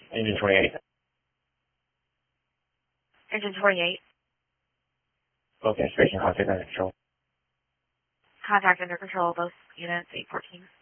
Engine 28. Engine 28. Both integration contact under control. Contact under control, both units, 814.